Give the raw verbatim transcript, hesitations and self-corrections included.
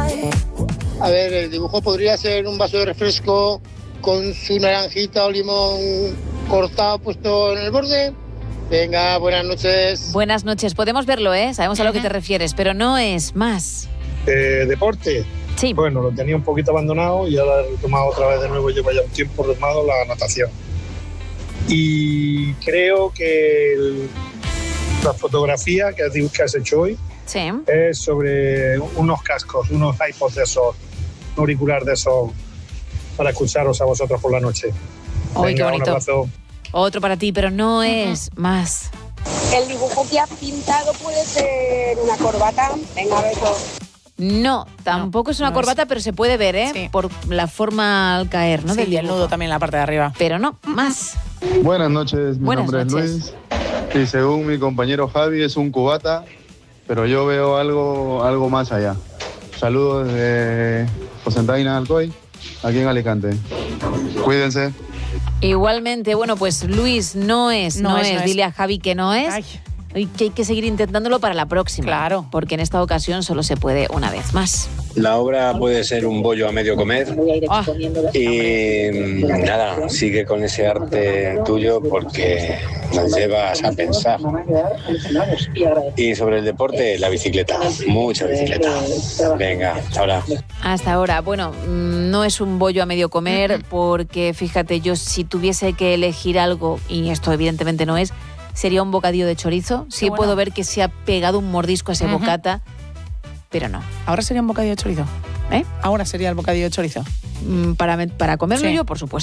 A ver, el dibujo podría ser un vaso de refresco con su naranjita o limón cortado puesto en el borde. Venga, buenas noches. Buenas noches. Podemos verlo, ¿eh? Sabemos a lo que te refieres, pero no es más. Eh, deporte. Sí. Bueno, lo tenía un poquito abandonado y ahora he retomado otra vez de nuevo. Llevo ya un tiempo retomado la natación. Y creo que el, la fotografía que has, que has hecho hoy sí. es sobre unos cascos, unos iPods de esos, un auricular de esos, para escucharos a vosotros por la noche. ¡Ay, qué bonito! Un abrazo. Otro para ti, pero no es uh-huh. más. El dibujo que has pintado puede ser una corbata. Venga, beso. No, tampoco no, es una no corbata, es. Pero se puede ver, ¿eh? Sí. Por la forma al caer, ¿no? Sí, del y el nudo también en la parte de arriba. Pero no, más. Buenas noches, mi Buenas nombre noches. es Luis. Y según mi compañero Javi es un cubata, pero yo veo algo, algo más allá. Saludos desde Cocentaina, Alcoy, aquí en Alicante. Cuídense. Igualmente, bueno, pues Luis, no es, no, no es. es. No Dile es. a Javi que no es. Ay. Y que hay que seguir intentándolo para la próxima. Claro. Porque en esta ocasión solo se puede una vez más. La obra puede ser un bollo a medio comer. Oh. Y nada, sigue con ese arte tuyo porque nos llevas a pensar. Y sobre el deporte, la bicicleta. Mucha bicicleta. Venga, hasta ahora. Hasta ahora. Bueno, no es un bollo a medio comer porque, fíjate, yo si tuviese que elegir algo, y esto evidentemente no es, sería un bocadillo de chorizo. Sí bueno. Puedo ver que se ha pegado un mordisco a ese uh-huh. bocata, pero no. Ahora sería un bocadillo de chorizo. ¿Eh? Ahora sería el bocadillo de chorizo. Mm, para, para comerlo sí. yo, por supuesto.